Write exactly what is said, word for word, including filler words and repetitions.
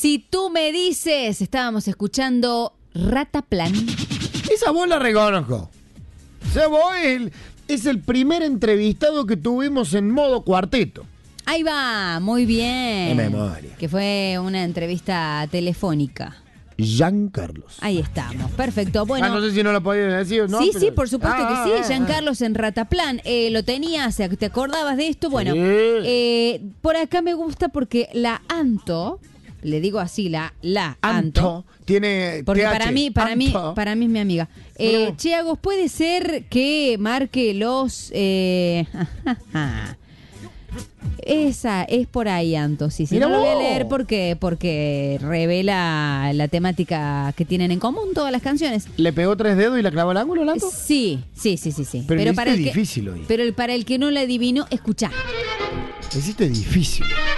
Si tú me dices, estábamos escuchando Rataplan. Esa voz la reconozco. O sea, vos es el, es el primer entrevistado que tuvimos en modo cuarteto. Ahí va, muy bien. En memoria. Que fue una entrevista telefónica. Giancarlos. Ahí estamos, perfecto. Bueno, ah, no sé si no lo podía decir, ¿no? Sí, Pero... sí, por supuesto ah, que sí. ah, Giancarlos en Rataplan. Eh, lo tenías, ¿te acordabas de esto? Bueno, sí. eh, por acá me gusta porque la Anto, le digo así, la, la Anto. Anto tiene Porque T H. para mí, para Anto. mí, para mí es mi amiga. Eh, No. Chiagos, puede ser que marque los. Eh, esa es por ahí, Anto. Sí, sí. Mirá No lo voy a vos. leer porque, porque revela la temática que tienen en común todas las canciones. ¿Le pegó tres dedos y la clavó al ángulo, Lanto? Sí, sí, sí, sí, sí. Pero lo hiciste para el difícil hoy. que, pero el- para el que no la adivinó, escuchá. Lo hiciste difícil.